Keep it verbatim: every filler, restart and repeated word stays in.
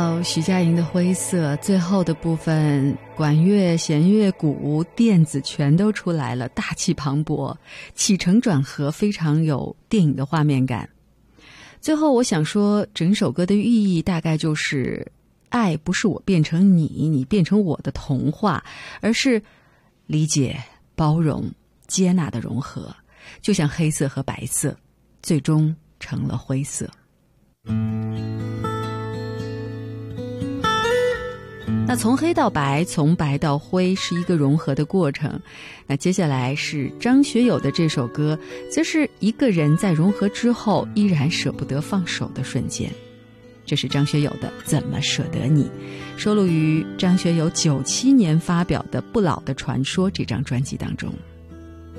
徐佳莹的灰色，最后的部分管乐、弦乐、鼓、电子全都出来了，大气磅礴，起承转合非常有电影的画面感。最后我想说，整首歌的寓意大概就是爱不是我变成你，你变成我的童话，而是理解、包容、接纳的融合，就像黑色和白色最终成了灰色。那从黑到白，从白到灰是一个融合的过程。那接下来是张学友的这首歌，则是一个人在融合之后依然舍不得放手的瞬间。这是张学友的《怎么舍得你》，收录于张学友九七年发表的《不老的传说》这张专辑当中。